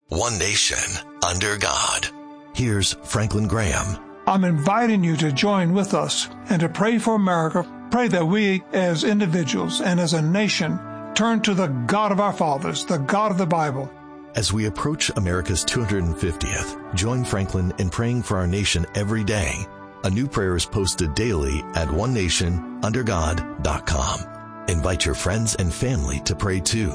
One nation, under God. Here's Franklin Graham. I'm inviting you to join with us and to pray for America. Pray that we as individuals and as a nation turn to the God of our fathers, the God of the Bible. As we approach America's 250th, join Franklin in praying for our nation every day. A new prayer is posted daily at onenationundergod.com. Invite your friends and family to pray too.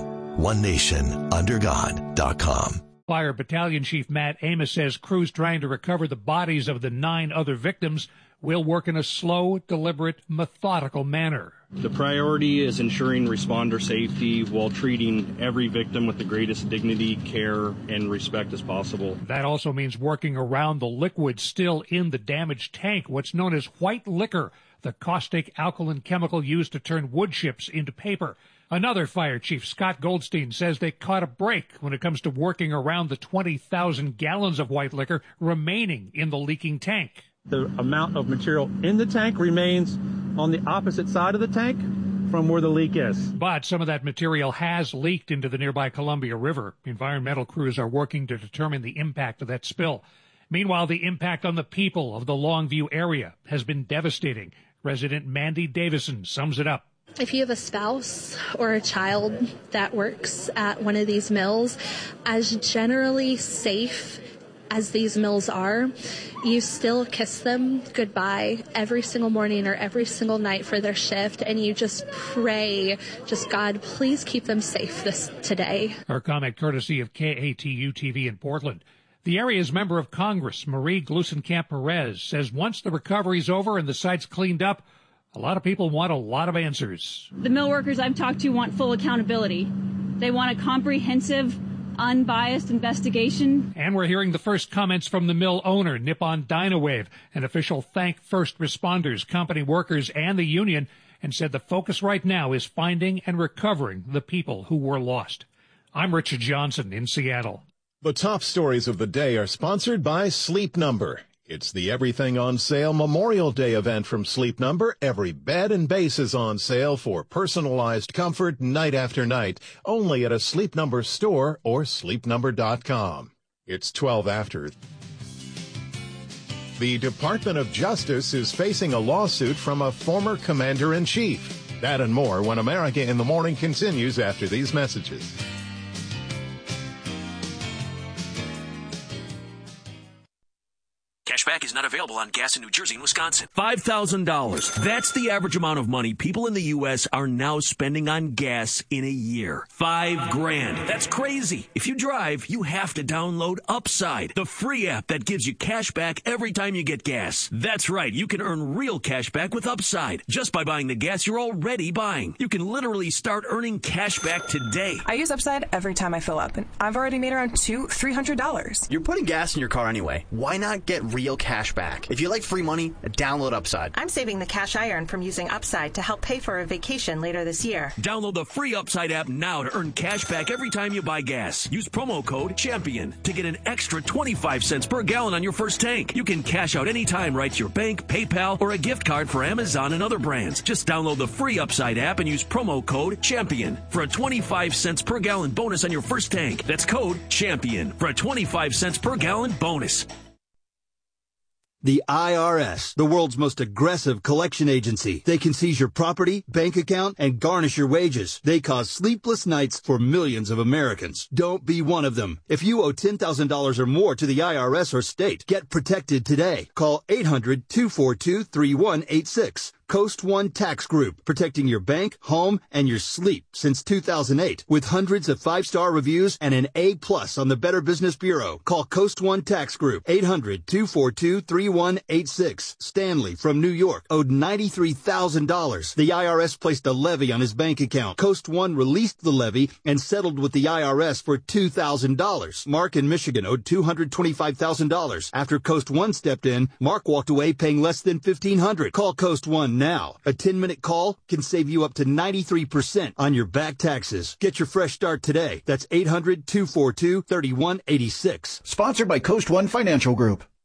onenationundergod.com. Fire Battalion Chief Matt Amos says crews trying to recover the bodies of the 9 other victims will work in a slow, deliberate, methodical manner. The priority is ensuring responder safety while treating every victim with the greatest dignity, care, and respect as possible. That also means working around the liquid still in the damaged tank, what's known as white liquor, the caustic alkaline chemical used to turn wood chips into paper. Another fire chief, Scott Goldstein, says they caught a break when it comes to working around the 20,000 gallons of white liquor remaining in the leaking tank. The amount of material in the tank remains on the opposite side of the tank from where the leak is. But some of that material has leaked into the nearby Columbia River. Environmental crews are working to determine the impact of that spill. Meanwhile, the impact on the people of the Longview area has been devastating. Resident Mandy Davison sums it up. If you have a spouse or a child that works at one of these mills, as generally safe as these mills are, you still kiss them goodbye every single morning or every single night for their shift, and you just pray, God, please keep them safe today. Our comment courtesy of KATU-TV in Portland. The area's member of Congress, Marie Glusenkamp-Perez, says once the recovery's over and the site's cleaned up, a lot of people want a lot of answers. The mill workers I've talked to want full accountability. They want a comprehensive, unbiased investigation. And we're hearing the first comments from the mill owner, Nippon Dynawave. An official thanked first responders, company workers, and the union, and said the focus right now is finding and recovering the people who were lost. I'm Richard Johnson in Seattle. The top stories of the day are sponsored by Sleep Number. It's the Everything on Sale Memorial Day event from Sleep Number. Every bed and base is on sale for personalized comfort night after night, only at a Sleep Number store or sleepnumber.com. It's 12 after. The Department of Justice is facing a lawsuit from a former commander-in-chief. That and more when America in the Morning continues after these messages. Cashback is not available on gas in New Jersey and Wisconsin. $5,000. That's the average amount of money people in the U.S. are now spending on gas in a year. $5,000. That's crazy. If you drive, you have to download Upside, the free app that gives you cash back every time you get gas. That's right. You can earn real cash back with Upside just by buying the gas you're already buying. You can literally start earning cash back today. I use Upside every time I fill up, and I've already made around $300. You're putting gas in your car anyway. Why not get real cash back? If you like free money, download Upside. I'm saving the cash I earn from using Upside to help pay for a vacation later this year. Download the free Upside app now to earn cash back every time you buy gas. Use promo code CHAMPION to get an extra 25 cents per gallon on your first tank. You can cash out anytime right to your bank, PayPal, or a gift card for Amazon and other brands. Just download the free Upside app and use promo code CHAMPION for a 25 cents per gallon bonus on your first tank. That's code CHAMPION for a 25 cents per gallon bonus. The IRS, the world's most aggressive collection agency. They can seize your property, bank account, and garnish your wages. They cause sleepless nights for millions of Americans. Don't be one of them. If you owe $10,000 or more to the IRS or state, get protected today. Call 800-242-3186. Coast One Tax Group, protecting your bank, home, and your sleep since 2008. With hundreds of 5-star reviews and an A+ on the Better Business Bureau. Call Coast One Tax Group, 800-242-3186. Stanley from New York owed $93,000. The IRS placed a levy on his bank account. Coast One released the levy and settled with the IRS for $2,000. Mark in Michigan owed $225,000. After Coast One stepped in, Mark walked away paying less than $1,500. Call Coast One now. A 10-minute call can save you up to 93% on your back taxes. Get your fresh start today. That's 800-242-3186. Sponsored by Coast One Financial Group.